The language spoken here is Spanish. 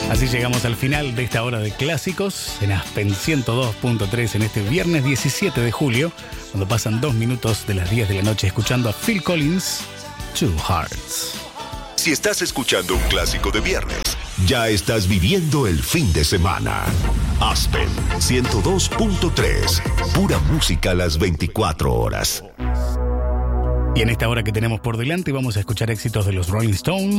Así llegamos al final de esta hora de clásicos en Aspen 102.3 en este viernes 17 de julio, cuando pasan 2 minutos de las 10 de la noche escuchando a Phil Collins, Two Hearts. Si estás escuchando un clásico de viernes, ya estás viviendo el fin de semana. Aspen 102.3, pura música a las 24 horas. Y en esta hora que tenemos por delante vamos a escuchar éxitos de los Rolling Stones,